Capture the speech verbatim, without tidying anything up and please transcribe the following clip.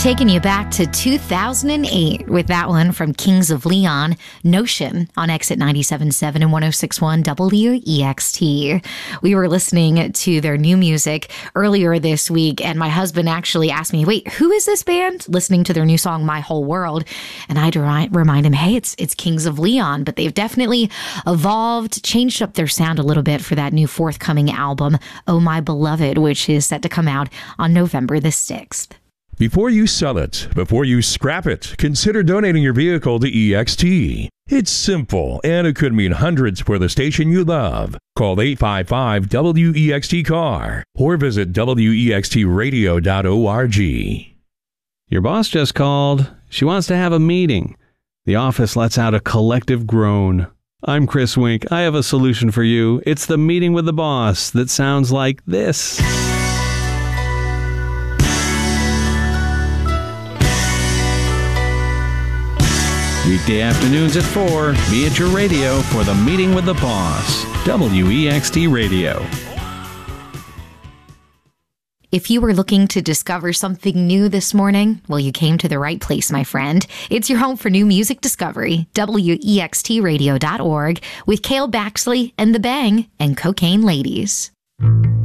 Taking you back to two thousand eight with that one from Kings of Leon, Notion, on Exit ninety-seven point seven and one oh six point one W E X T. We were listening to their new music earlier this week, and my husband actually asked me, wait, who is this band? Listening to their new song, My Whole World. And I remind him, hey, it's it's Kings of Leon, but they've definitely evolved, changed up their sound a little bit for that new forthcoming album, Oh My Beloved, which is set to come out on November the sixth. Before you sell it, before you scrap it, consider donating your vehicle to E X T. It's simple, and it could mean hundreds for the station you love. Call eight five five W E X T C A R or visit W E X T radio dot org. Your boss just called. She wants to have a meeting. The office lets out a collective groan. I'm Chris Wink. I have a solution for you. It's the meeting with the boss that sounds like this. Weekday afternoons at four, be at your radio for the Meeting with the Boss. W E X T Radio. If you were looking to discover something new this morning, well, you came to the right place, my friend. It's your home for new music discovery, W E X T radio dot org, with Cale Baxley and The Bang and Cocaine Ladies.